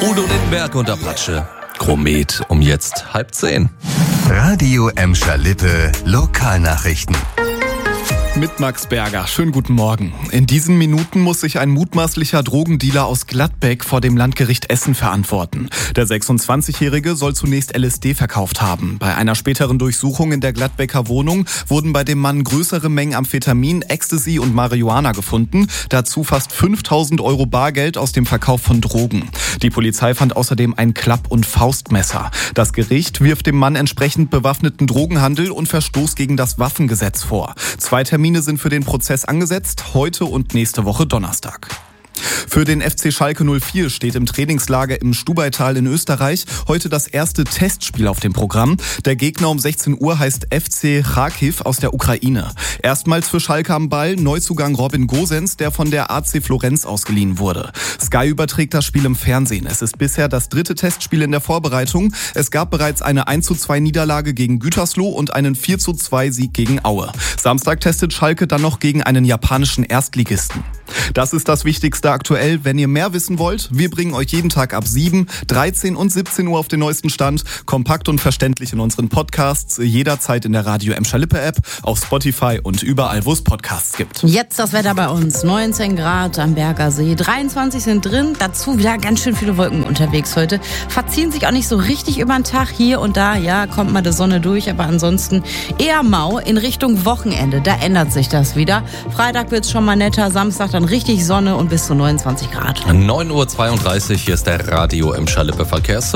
Udo Lindenberg und Apache. Komet um jetzt 9:30. Radio Emscher-Lippe Lokalnachrichten. Mit Max Berger. Schönen guten Morgen. In diesen Minuten muss sich ein mutmaßlicher Drogendealer aus Gladbeck vor dem Landgericht Essen verantworten. Der 26-Jährige soll zunächst LSD verkauft haben. Bei einer späteren Durchsuchung in der Gladbecker Wohnung wurden bei dem Mann größere Mengen Amphetamin, Ecstasy und Marihuana gefunden. Dazu fast 5.000 Euro Bargeld aus dem Verkauf von Drogen. Die Polizei fand außerdem ein Klapp- und Faustmesser. Das Gericht wirft dem Mann entsprechend bewaffneten Drogenhandel und Verstoß gegen das Waffengesetz vor. 2 Termine sind für den Prozess angesetzt, heute und nächste Woche Donnerstag. Für den FC Schalke 04 steht im Trainingslager im Stubaital in Österreich heute das erste Testspiel auf dem Programm. Der Gegner um 16 Uhr heißt FC Charkiw aus der Ukraine. Erstmals für Schalke am Ball Neuzugang Robin Gosens, der von der AC Florenz ausgeliehen wurde. Sky überträgt das Spiel im Fernsehen. Es ist bisher das 3. Testspiel in der Vorbereitung. Es gab bereits eine 1:2 Niederlage gegen Gütersloh und einen 4:2 Sieg gegen Aue. Samstag testet Schalke dann noch gegen einen japanischen Erstligisten. Das ist das Wichtigste aktuell. Wenn ihr mehr wissen wollt, wir bringen euch jeden Tag ab 7, 13 und 17 Uhr auf den neuesten Stand. Kompakt und verständlich in unseren Podcasts, jederzeit in der Radio Emscher-Lippe App, auf Spotify und überall, wo es Podcasts gibt. Jetzt das Wetter bei uns. 19 Grad am Berger See, 23 sind drin. Dazu wieder ganz schön viele Wolken unterwegs heute. Verziehen sich auch nicht so richtig über den Tag. Hier und da, ja, kommt mal die Sonne durch, aber ansonsten eher mau in Richtung Wochenende. Da ändert sich das wieder. Freitag wird's schon mal netter, Samstag dann richtig Sonne und bis zu 29 Grad. 9:32 Uhr, hier ist der Radio Emscher-Lippe Verkehrs.